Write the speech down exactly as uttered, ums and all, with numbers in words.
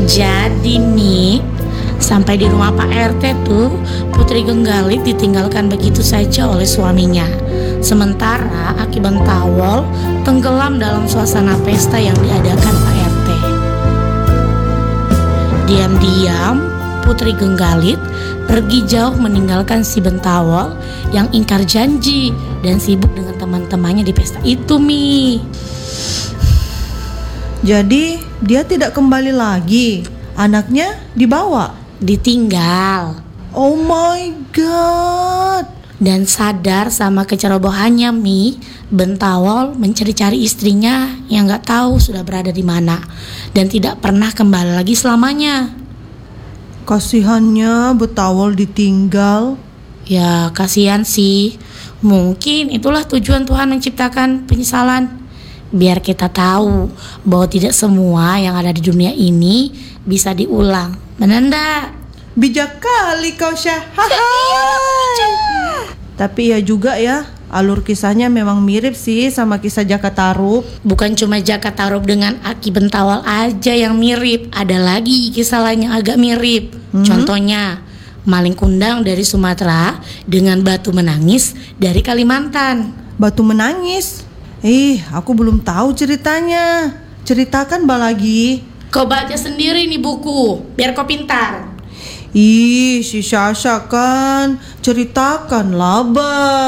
Jadi nih, sampai di rumah Pak R T tuh, Putri Genggalit ditinggalkan begitu saja oleh suaminya. Sementara Aki Bentawol tenggelam dalam suasana pesta yang diadakan Pak R T. Diam-diam, Putri Genggalit pergi jauh meninggalkan si Bentawol yang ingkar janji dan sibuk dengan teman-temannya di pesta itu, Mi. Jadi dia tidak kembali lagi. Anaknya dibawa. Ditinggal. Oh my god. Dan sadar sama kecerobohannya, Mi, Bentawol mencari-cari istrinya yang gak tahu sudah berada di mana dan tidak pernah kembali lagi selamanya. Kasihannya Bentawol ditinggal. Ya kasihan sih. Mungkin itulah tujuan Tuhan menciptakan penyesalan, biar kita tahu bahwa tidak semua yang ada di dunia ini bisa diulang. Benar enggak? Bijak kali kau, Syah. Tapi ya juga ya, alur kisahnya memang mirip sih sama kisah Jaka Tarub. Bukan cuma Jaka Tarub dengan Aki Bentawol aja yang mirip, ada lagi kisah lain yang agak mirip. hmm? Contohnya Maling Kundang dari Sumatera dengan Batu Menangis dari Kalimantan. Batu Menangis? Ih, aku belum tahu ceritanya. Ceritakan Mbak lagi. Kau baca sendiri nih buku, biar kau pintar. Ih, si Sasha kan. Ceritakanlah, Mbak.